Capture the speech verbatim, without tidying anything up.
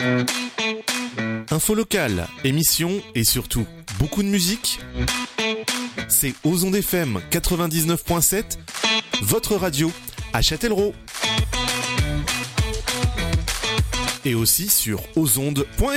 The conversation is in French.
Info locale, émissions et surtout beaucoup de musique. C'est Aux Ondes F M quatre-vingt-dix-neuf point sept, votre radio à Châtellerault. Et aussi sur aux ondes point f m.